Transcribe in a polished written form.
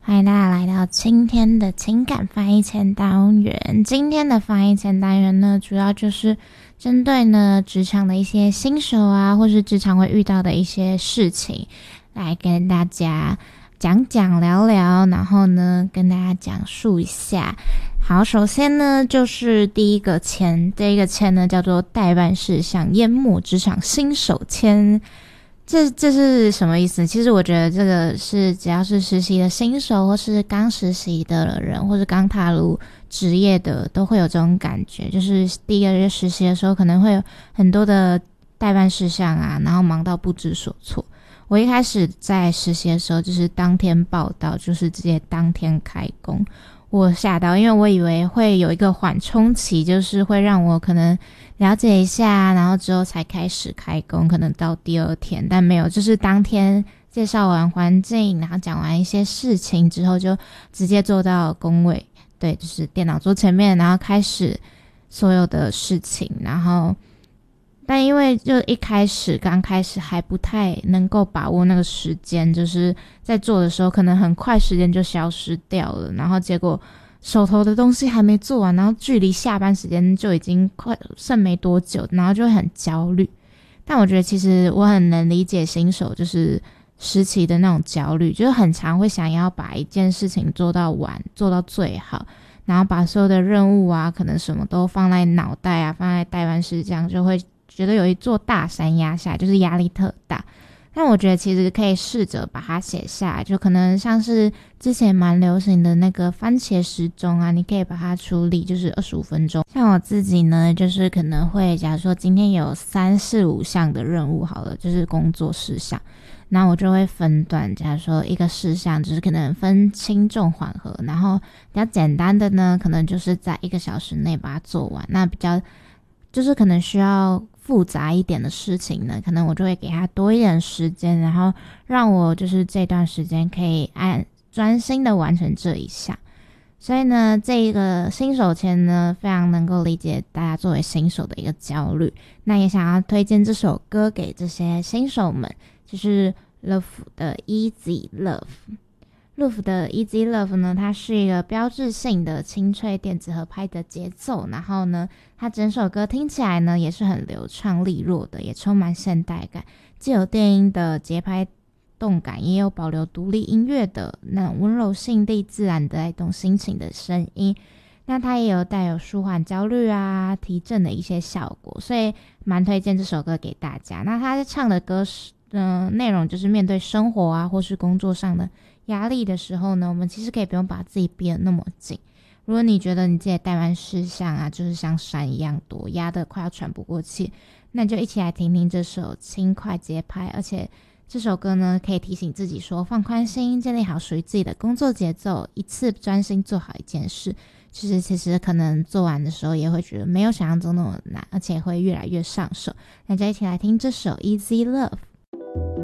欢迎大家来到今天的情感翻译前单元。今天的翻译前单元呢，主要就是针对呢职场的一些新手啊，或是职场会遇到的一些事情，来跟大家讲聊聊，然后呢跟大家讲述一下。好，首先呢就是第一个签，这个签呢叫做代办事项淹没职场新手签。这是什么意思？其实我觉得这个是只要是实习的新手，或是刚实习的人，或是刚踏入职业的，都会有这种感觉。就是第一个月实习的时候，可能会有很多的代办事项啊，然后忙到不知所措。我一开始在实习的时候，就是当天报到，就是直接当天开工。我吓到，因为我以为会有一个缓冲期，就是会让我可能了解一下，然后之后才开始开工，可能到第二天，但没有，就是当天介绍完环境，然后讲完一些事情之后，就直接坐到工位，对，就是电脑桌前面，然后开始所有的事情，然后但因为就刚开始还不太能够把握那个时间，就是在做的时候可能很快时间就消失掉了，然后结果手头的东西还没做完，然后距离下班时间就已经快剩没多久，然后就会很焦虑。但我觉得其实我很能理解新手就是时期的那种焦虑，就是很常会想要把一件事情做到完，做到最好，然后把所有的任务啊可能什么都放在脑袋啊，放在代办事项，就会觉得有一座大山压下来，就是压力特大。但我觉得其实可以试着把它写下来，就可能像是之前蛮流行的那个番茄时钟啊，你可以把它处理，就是25分钟。像我自己呢，就是可能会假如说今天有3、4、5项的任务好了，就是工作事项，那我就会分段，假如说一个事项就是可能分轻重缓和，然后比较简单的呢，可能就是在1个小时内把它做完，那比较就是可能需要复杂一点的事情呢，可能我就会给他多一点时间，然后让我就是这段时间可以专心的完成这一项。所以呢，这一个新手签呢，非常能够理解大家作为新手的一个焦虑。那也想要推荐这首歌给这些新手们，就是 Love 的 Easy Love。Love 的 Easy Love 呢，它是一个标志性的清脆电子合拍的节奏，然后呢，它整首歌听起来呢也是很流畅利落的，也充满现代感，既有电音的节拍动感，也有保留独立音乐的那种温柔性地自然的带动心情的声音。那它也有带有舒缓焦虑啊、提振的一些效果，所以蛮推荐这首歌给大家。那他唱的歌内容就是面对生活啊或是工作上的压力的时候呢，我们其实可以不用把自己逼得那么紧。如果你觉得你自己的代办事项啊就是像山一样多，压得快要喘不过气，那就一起来听听这首轻快节拍，而且这首歌呢可以提醒自己说放宽心，建立好属于自己的工作节奏，一次专心做好一件事，其实可能做完的时候也会觉得没有想象中那么难，而且会越来越上手。那就一起来听这首 Easy Love。